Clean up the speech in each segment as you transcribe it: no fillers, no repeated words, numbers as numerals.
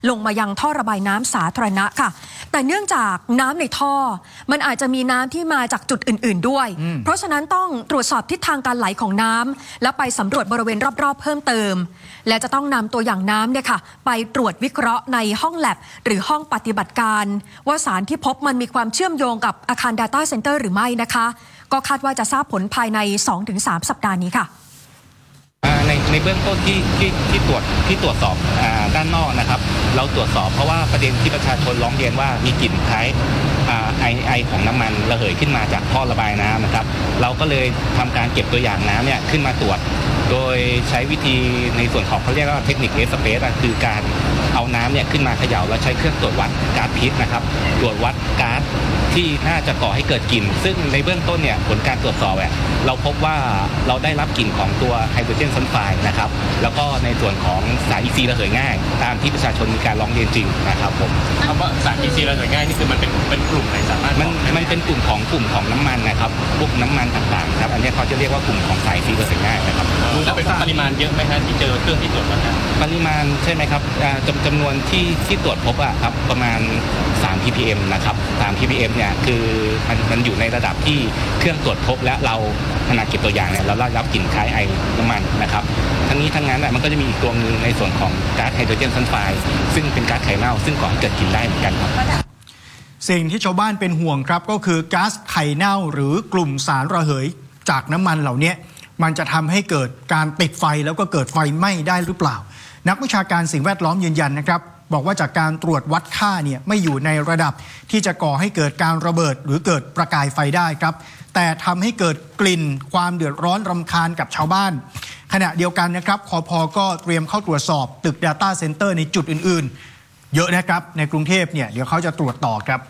ลงมายังท่อระบายน้ำสาธารณะค่ะแต่เนื่องจากน้ำในท่อมันอาจจะมีน้ำที่มาจากจุดอื่นๆด้วยเพราะฉะนั้นต้องตรวจสอบทิศทางการไหลของน้ำและไปสำรวจบริเวณรอบๆเพิ่มเติมและจะต้องนำตัวอย่างน้ำเนี่ยค่ะไปตรวจวิเคราะห์ในห้องแลบหรือห้องปฏิบัติการว่าสารที่พบมันมีความเชื่อมโยงกับอาคาร Data Center หรือไม่นะคะก็คาดว่าจะทราบผลภายใน 2-3 สัปดาห์นี้ค่ะในเบื้องต้นที่ตรวจสอบด้านนอกนะครับเราตรวจสอบเพราะว่าประเด็นที่ประชาชนร้องเรียนว่ามีกลิ่นคล้ายไอของน้ำมันระเหยขึ้นมาจากท่อระบายน้ำนะครับเราก็เลยทำการเก็บตัวอย่างน้ำเนี่ยขึ้นมาตรวจโดยใช้วิธีในส่วนของเขาเรียกว่าเทคนิคเอสเปซคือการเอาน้ำเนี่ยขึ้นมาเขย่าแล้วใช้เครื่องตรวจวัดก๊าซพิษนะครับตรวจวัดก๊าซที่น่าจะก่อให้เกิดกลิ่นซึ่งในเบื้องต้นเนี่ยผลการตรวจสอบเราพบว่าเราได้รับกลิ่นของตัวไฮโดรเจนซัลไฟด์นะครับแล้วก็ในส่วนของสารอีซีระเหยง่ายตามที่ประชาชนมีการร้องเรียนจริงนะครับผมคำว่าสารอีซีระเหยง่ายนี่คือมันเป็นกลุ่มไหนสามารถมันเป็นกลุ่มของน้ำมันนะครับพวกน้ำมันต่างๆครับอันนี้เขาจะเรียกว่ากลุ่มของสารอีซีระเหยง่ายนะครับจะเป็นปริมาณเยอะไหมครับที่เจอเครื่องที่ตรวจวัดปริมาณใช่ไหมครับจำนวนที่ตรวจพบครับประมาณ3 ppm นะครับ3 ppm เนี่ยคือมันอยู่ในระดับที่เครื่องตรวจพบและเราขณะเก็บตัวอย่างเนี่ยเราได้รับกลิ่นคล้ายไอน้ำมันนะครับทั้งนี้ทั้งนั้นมันก็จะมีอีกตัวนึงในส่วนของก๊าซไฮโดรเจนซัลไฟด์ซึ่งเป็นก๊าซไข่เน่าซึ่งก่อให้เกิดกลิ่นได้เหมือนกันครับสิ่งที่ชาวบ้านเป็นห่วงครับก็คือก๊าซไข่เน่าหรือกลุ่มสารระเหยจากน้ำมันเหล่านี้มันจะทำให้เกิดการติดไฟแล้วก็เกิดไฟไหม้ได้หรือเปล่านักวิชาการสิ่งแวดล้อมยืนยันนะครับบอกว่าจากการตรวจวัดค่าเนี่ยไม่อยู่ในระดับที่จะก่อให้เกิดการระเบิดหรือเกิดประกายไฟได้ครับแต่ทำให้เกิดกลิ่นความเดือดร้อนรำคาญกับชาวบ้านขณะเดียวกันนะครับคพ.ก็เตรียมเข้าตรวจสอบตึก Data Center ในจุดอื่นๆเยอะนะครับในกรุงเทพเนี่ยเดี๋ยวเขาจะตรวจต่อครับ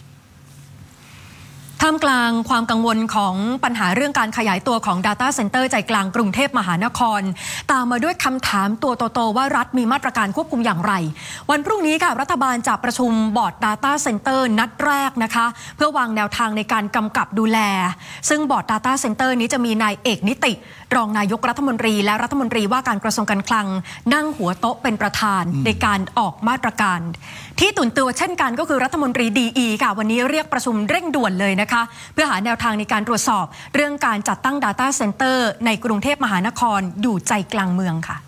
ท่ามกลางความกังวลของปัญหาเรื่องการขยายตัวของ Data Center ใจกลางกรุงเทพมหานครตามมาด้วยคำถามตัวโตๆว่ารัฐมีมาตรการควบคุมอย่างไรวันพรุ่งนี้ค่ะรัฐบาลจะประชุมบอร์ด Data Center นัดแรกนะคะเพื่อวางแนวทางในการกำกับดูแลซึ่งบอร์ด Data Center นี้จะมีนายเอกนิติรองนายกรัฐมนตรีและรัฐมนตรีว่าการกระทรวงการคลังนั่งหัวโต๊ะเป็นประธานในการออกมาตรการที่ตื่นตัวเช่นกันก็คือรัฐมนตรีดีค่ะวันนี้เรียกประชุมเร่งด่วนเลยนะคะเพื่อหาแนวทางในการตรวจสอบเรื่องการจัดตั้ง Data Center ในกรุงเทพมหานครอยู่ใจกลางเมืองค่ะ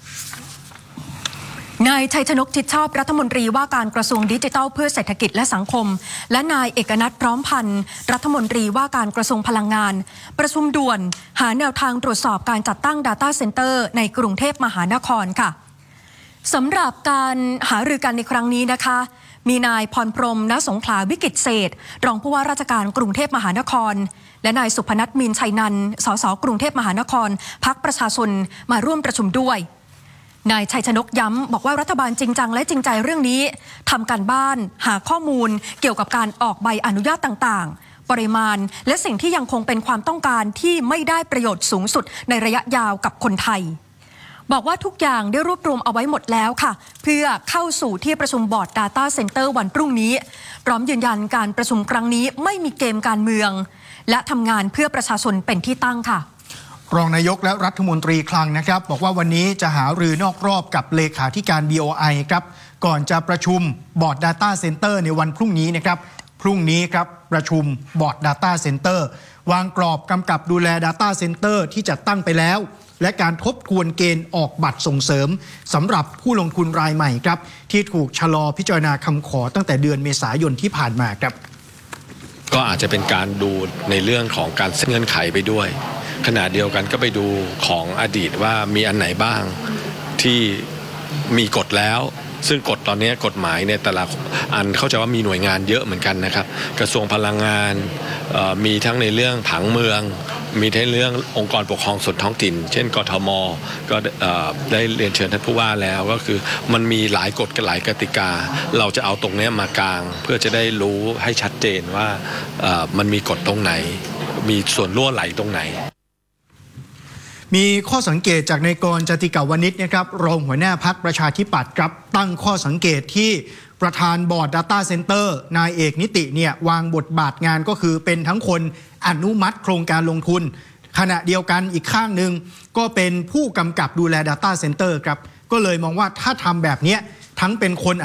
นายชัยชนกชิดชอบรัฐมนตรีว่าการกระทรวงดิจิทัลเพื่อเศรษฐกิจและสังคมและนายเอกนัทพร้อมพันธ์รัฐมนตรีว่าการกระทรวงพลังงานประชุมด่วนหาแนวทางตรวจสอบการจัดตั้ง Data Center ในกรุงเทพมหานครค่ะสำหรับการหารือกันในครั้งนี้นะคะมีนายพรพรหม ณ สงขลาวิกิตรเศรษฐ์รองผู้ว่าราชการกรุงเทพมหานครและนายสุพนัท มีนชัยนันท์สสกรุงเทพมหานครพรรคประชาชนมาร่วมประชุมด้วยนายชัยชนกย้ำบอกว่ารัฐบาลจริงจังและจริงใจเรื่องนี้ทำการบ้านหาข้อมูลเกี่ยวกับการออกใบอนุญาตต่างๆปริมาณและสิ่งที่ยังคงเป็นความต้องการที่ไม่ได้ประโยชน์สูงสุดในระยะยาวกับคนไทยบอกว่าทุกอย่างได้รวบรวมเอาไว้หมดแล้วค่ะเพื่อเข้าสู่ที่ประชุมบอร์ด Data Center วันพรุ่งนี้พร้อมยืนยันการประชุมครั้งนี้ไม่มีเกมการเมืองและทำงานเพื่อประชาชนเป็นที่ตั้งค่ะรองนายกและรัฐมนตรีคลังนะครับบอกว่าวันนี้จะหารือนอกรอบกับเลขาธิการ BOI ครับก่อนจะประชุมบอร์ด Data Center ในวันพรุ่งนี้นะครับพรุ่งนี้ครับประชุมบอร์ด Data Center วางกรอบกำกับดูแล Data Center ที่จัดตั้งไปแล้วและการทบทวนเกณฑ์ออกบัตรส่งเสริมสำหรับผู้ลงทุนรายใหม่ครับที่ถูกชะลอพิจารณาคำขอตั้งแต่เดือนเมษายนที่ผ่านมาครับก็อาจจะเป็นการดูในเรื่องของการเงื่อนไขไปด้วยขณะเดียวกันก็ไปดูของอดีตว่ามีอันไหนบ้างที่มีกฎแล้วซึ่งกฎตอนนี้กฎหมายเนี่ยแต่ละอันเข้าใจว่ามีหน่วยงานเยอะเหมือนกันนะครับกระทรวงพลังงานมีทั้งในเรื่องผังเมืองมีทั้งเรื่ององค์กรปกครองส่วนท้องถิ่นเช่นกทม.ก็ได้เรียนเชิญท่านผู้ว่าแล้วก็คือมันมีหลายกฎหลายกติกาเราจะเอาตรงนี้มากลางเพื่อจะได้รู้ให้ชัดเจนว่ามันมีกฎตรงไหนมีส่วนรั่วไหลตรงไหนมีข้อสังเกตจากนายกรณ์ จติกาวนิชนะครับรองหัวหน้าพรรคประชาธิปัตย์ครับตั้งข้อสังเกตที่ประธานบอร์ด Data Center นายเอกนิติเนี่ยวางบทบาทงานก็คือเป็นทั้งคนอนุมัติโครงการลงทุนขณะเดียวกันอีกข้างหนึ่งก็เป็นผู้กำกับดูแล Data Center ครับก็เลยมองว่าถ้าทำแบบนี้ทั้งเป็นคน